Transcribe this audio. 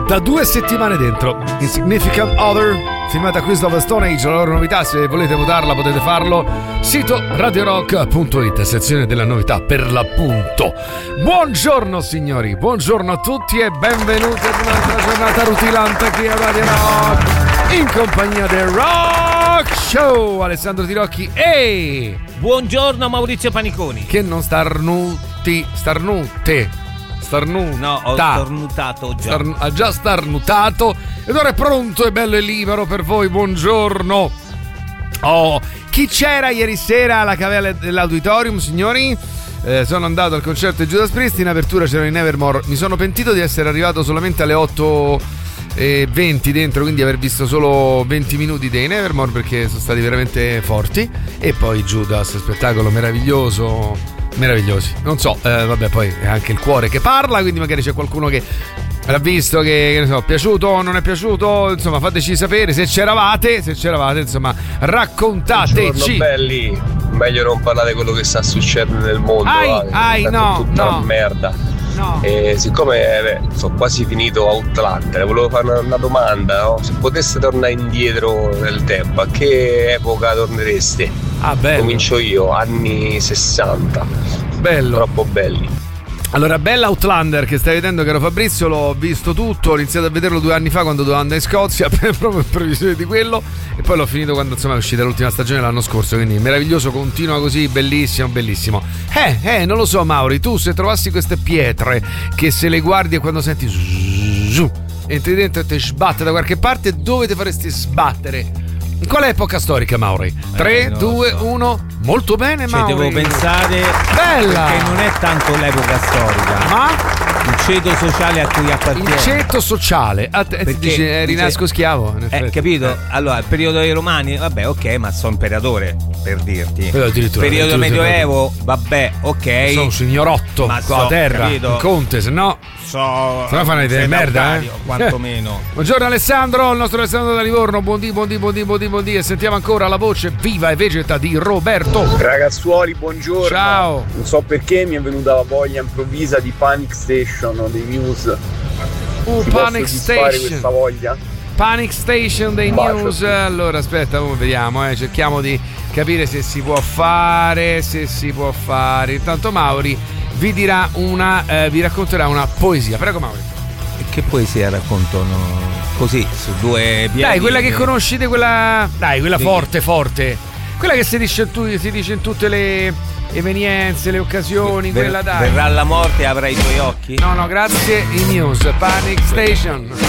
da 2 settimane dentro. Insignificant Other, filmata Queens of the Stone Age. La loro novità, se volete votarla potete farlo. Sito radiorock.it, sezione della novità per l'appunto. Buongiorno signori, buongiorno a tutti e benvenuti ad un'altra giornata rutilante qui a Radio Rock, in compagnia del Rock Show. Alessandro Tirocchi e... Buongiorno Maurizio Paniconi. Che non starnute. No, ho starnutato già. Ha già starnutato ed ora è pronto e bello e libero per voi. Buongiorno. Oh, chi c'era ieri sera alla Cavella dell'Auditorium, signori? Sono andato al concerto di Judas Priest. In apertura c'era in Nevermore. Mi sono pentito di essere arrivato solamente alle 8:20 dentro, quindi aver visto solo 20 minuti dei Nevermore, perché sono stati veramente forti. E poi Judas, spettacolo meravigliosi. Non so, vabbè, poi è anche il cuore che parla, quindi magari c'è qualcuno che l'ha visto, che ne so, piaciuto o non è piaciuto, insomma fateci sapere se c'eravate, insomma raccontateci. Buongiorno belli, meglio non parlare di quello che sta succedendo nel mondo. No, merda. No. E siccome sono quasi finito Outlander, volevo fare una domanda, no? Se poteste tornare indietro nel tempo, a che epoca tornereste? Bello. Comincio io, anni 60. Bello. Troppo belli. Allora, bella Outlander che stai vedendo, caro Fabrizio, l'ho visto tutto, ho iniziato a vederlo 2 anni fa quando dovevo andare in Scozia proprio in previsione di quello, e poi l'ho finito quando insomma è uscita l'ultima stagione l'anno scorso, quindi meraviglioso, continua così, bellissimo. Non lo so Mauri, tu se trovassi queste pietre che se le guardi e quando senti entri dentro e ti sbatte da qualche parte, dove ti faresti sbattere? In quale epoca storica, Mauri? 3, 2, 1. Molto bene, Mauri. Devo pensare. Bella! Perché non è tanto l'epoca storica, ma il ceto sociale a cui appartiene. Il ceto sociale. Ti dice rinasco schiavo, in effetti. Capito? Allora, il periodo dei Romani, vabbè, ok, ma sono imperatore, per dirti. Periodo medioevo, vabbè, ok. Sono un signorotto qua a terra, capito? un conte, se no fanno idea di merda, quantomeno. Buongiorno Alessandro, il nostro Alessandro da Livorno. Buondì, e sentiamo ancora la voce viva e vegeta di Roberto. Ragazzuoli, buongiorno. Ciao. Non so perché mi è venuta la voglia improvvisa di Panic Station dei Muse. Panic Station. Questa voglia? Panic Station dei News. Allora aspetta, vediamo, cerchiamo di capire se si può fare. Intanto Mauri vi racconterà una poesia. Prego Mauri. E che poesia raccontano? Così, su 2 piedi? Dai, quella che conoscete, quella forte. Quella che si dice in tutte le evenienze, le occasioni, quella dai. Verrà la morte e avrai i tuoi occhi? No, grazie, i News. Panic Station.